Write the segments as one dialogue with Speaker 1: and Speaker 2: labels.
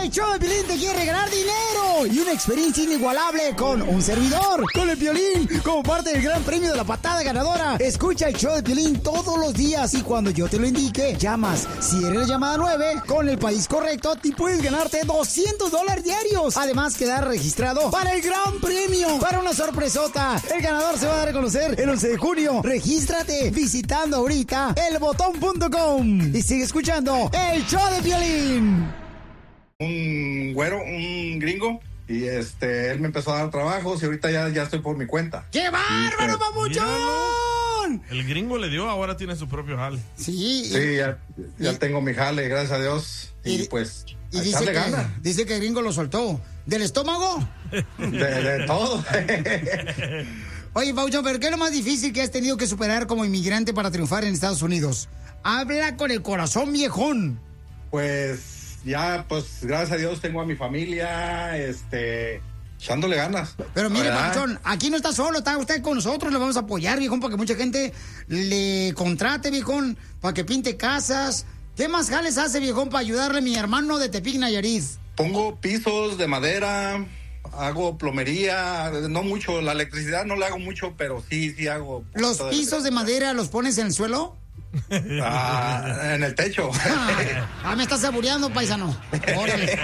Speaker 1: El show de Piolín te quiere regalar dinero y una experiencia inigualable con un servidor, con el Piolín, como parte del gran premio de la patada ganadora. Escucha el show de Piolín todos los días y cuando yo te lo indique, llamas. Si eres la llamada 9, con el país correcto, te puedes ganarte $200 diarios. Además, quedar registrado para el gran premio, para una sorpresota. El ganador se va a dar a conocer el 11 de junio. Regístrate visitando ahorita elbotón.com y sigue escuchando el show de Piolín.
Speaker 2: Un güero, un gringo, y él me empezó a dar trabajos y ahorita ya estoy por mi cuenta.
Speaker 1: ¡Qué bárbaro, papuchón!
Speaker 3: El gringo le dio, ahora tiene su propio jale.
Speaker 1: Sí,
Speaker 2: ya tengo mi jale, gracias a Dios. Y pues,
Speaker 1: y dice que el gringo lo soltó. ¿Del estómago?
Speaker 2: De todo.
Speaker 1: Oye, Pauchón, ¿pero qué es lo más difícil que has tenido que superar como inmigrante para triunfar en Estados Unidos? Habla con el corazón, viejón.
Speaker 2: Pues gracias a Dios tengo a mi familia, echándole ganas.
Speaker 1: Pero mire, Pauchón, aquí no está solo, está usted con nosotros, le vamos a apoyar, viejón, para que mucha gente le contrate, viejón, para que pinte casas. ¿Qué más jales hace, viejón, para ayudarle a mi hermano de Tepic, Nayarit?
Speaker 2: Pongo pisos de madera, hago plomería, no mucho, la electricidad no le hago mucho, pero sí hago.
Speaker 1: ¿Los pisos de madera los pones en el suelo?
Speaker 2: En el techo.
Speaker 1: Me estás saboreando, paisano. Órale.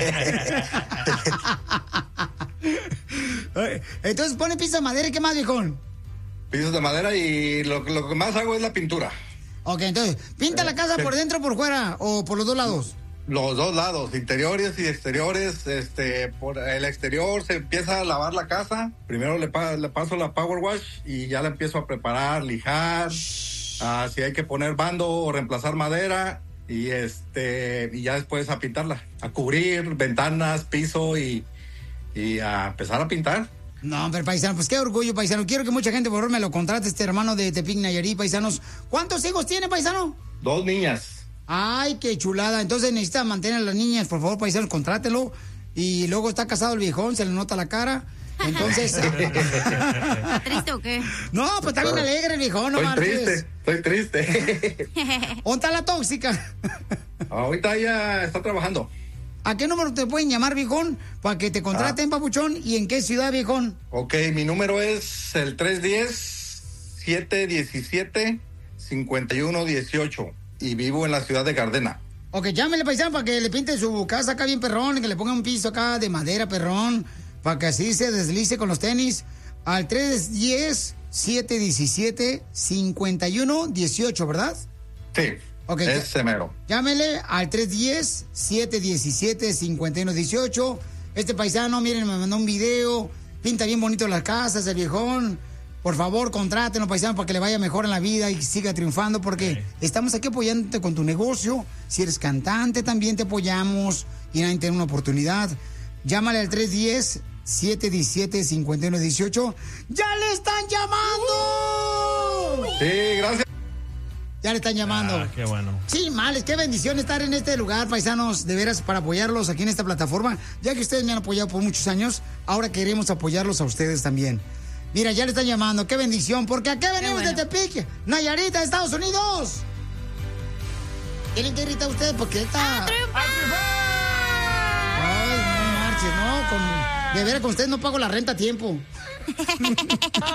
Speaker 1: Entonces pone pisos de madera y ¿qué más, viejón?
Speaker 2: Pisos de madera y lo que más hago es la pintura.
Speaker 1: Ok, entonces, ¿pinta la casa por dentro o por fuera o por los dos lados?
Speaker 2: Los dos lados, interiores y exteriores. Por el exterior se empieza a lavar la casa. Primero le paso la Power Wash y ya la empiezo a preparar, lijar. Si hay que poner bando o reemplazar madera y ya después a pintarla, a cubrir ventanas, piso y a empezar a pintar.
Speaker 1: No, pero paisano, pues qué orgullo, paisano. Quiero que mucha gente por favor me lo contrate, este hermano de Tepic, Nayarit, paisanos. ¿Cuántos hijos tiene, paisano?
Speaker 2: 2 niñas.
Speaker 1: Ay, qué chulada. Entonces necesita mantener a las niñas, por favor, paisanos, contrátelo. Y luego está casado el viejón, se le nota la cara. Entonces.
Speaker 4: ¿Está triste o qué?
Speaker 1: No, pues está bien alegre el viejón, no marches.
Speaker 2: Estoy triste.
Speaker 1: ¿Dónde está la tóxica?
Speaker 2: Ahorita ella está trabajando.
Speaker 1: ¿A qué número te pueden llamar, viejón? Para que te contraten, papuchón. ¿Y en qué ciudad, viejón?
Speaker 2: Ok, mi número es el 310-717-5118. Y vivo en la ciudad de Gardena.
Speaker 1: Ok, llámele, paisano, para que le pinte su casa acá bien perrón, que le ponga un piso acá de madera perrón, para que así se deslice con los tenis. Al 310-717-5118, ¿verdad?
Speaker 2: Sí,
Speaker 1: okay,
Speaker 2: ese mero.
Speaker 1: Llámele al 310-717-5118. Este paisano, miren, me mandó un video, pinta bien bonito las casas, el viejón. Por favor, contrátenlo, paisano, para que le vaya mejor en la vida y siga triunfando, porque estamos aquí apoyándote con tu negocio. Si eres cantante, también te apoyamos y nadie tiene una oportunidad. Llámale al 310-717-5118. ¡Ya le están llamando!
Speaker 2: Sí, gracias.
Speaker 1: Ya le están llamando.
Speaker 3: Qué bueno.
Speaker 1: Sí, males, qué bendición estar en este lugar, paisanos, de veras, para apoyarlos aquí en esta plataforma. Ya que ustedes me han apoyado por muchos años, ahora queremos apoyarlos a ustedes también. Mira, ya le están llamando, qué bendición, porque aquí venimos de Tepic, Nayarit, Estados Unidos. ¿Tienen que gritar ustedes? Porque está... Ay, no marches, no, de veras con ustedes no pago la renta a tiempo.